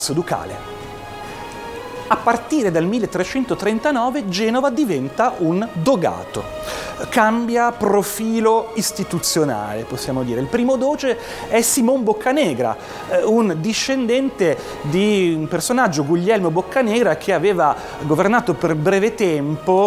ducale. A partire dal 1339 Genova diventa un dogato, cambia profilo istituzionale, possiamo dire. Il primo doge è Simon Boccanegra, un discendente di un personaggio, Guglielmo Boccanegra, che aveva governato per breve tempo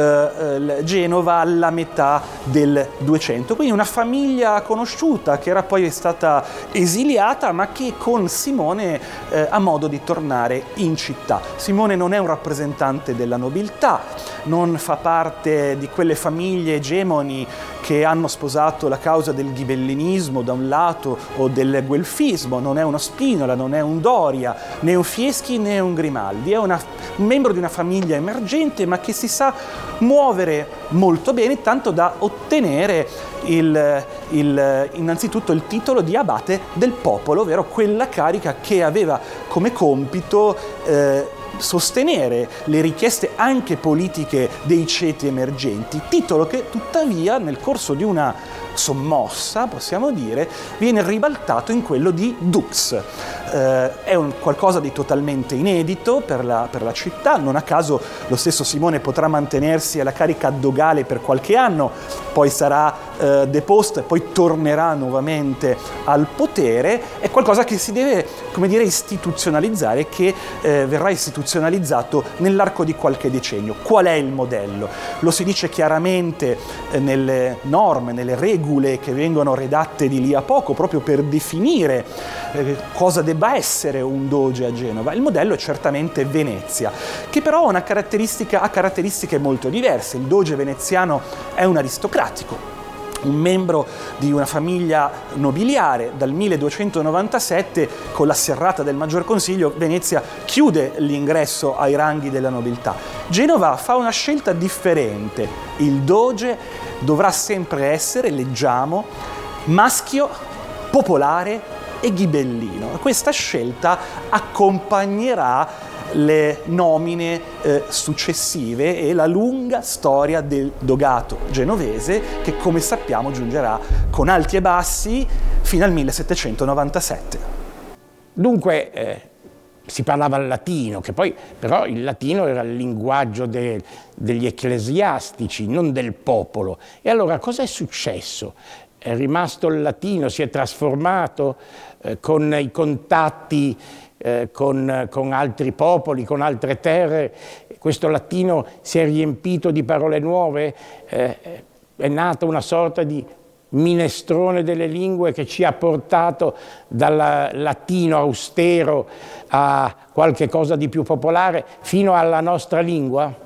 Genova alla metà del 200. Quindi una famiglia conosciuta che era poi stata esiliata, ma che con Simone ha modo di tornare in città. Simone non è un rappresentante della nobiltà, non fa parte di quelle famiglie egemoni che hanno sposato la causa del ghibellinismo da un lato o del guelfismo, non è uno Spinola, non è un Doria, né un Fieschi né un Grimaldi, è un membro di una famiglia emergente ma che si sa muovere molto bene, tanto da ottenere innanzitutto il titolo di abate del popolo, ovvero quella carica che aveva come compito sostenere le richieste anche politiche dei ceti emergenti, titolo che tuttavia nel corso di una sommossa, possiamo dire, viene ribaltato in quello di dux. È qualcosa di totalmente inedito per la città, non a caso lo stesso Simone potrà mantenersi alla carica dogale per qualche anno, poi sarà deposto e poi tornerà nuovamente al potere. È qualcosa che si deve, come dire, istituzionalizzare, che verrà istituzionalizzato nell'arco di qualche decennio. Qual è il modello? Lo si dice chiaramente nelle norme, nelle regole che vengono redatte di lì a poco, proprio per definire cosa debba essere un doge a Genova. Il modello è certamente Venezia, che però ha caratteristiche molto diverse. Il doge veneziano è un aristocratico, un membro di una famiglia nobiliare. Dal 1297, con la serrata del Maggior Consiglio, Venezia chiude l'ingresso ai ranghi della nobiltà. Genova fa una scelta differente. Il doge dovrà sempre essere, leggiamo, maschio, popolare e ghibellino. Questa scelta accompagnerà le nomine successive e la lunga storia del dogato genovese che, come sappiamo, giungerà con alti e bassi fino al 1797. Dunque si parlava il latino, che poi però il latino era il linguaggio degli ecclesiastici, non del popolo. E allora cosa è successo? È rimasto il latino, si è trasformato con i contatti con altri popoli, con altre terre. Questo latino si è riempito di parole nuove, è nata una sorta di minestrone delle lingue che ci ha portato dal latino austero a qualche cosa di più popolare fino alla nostra lingua.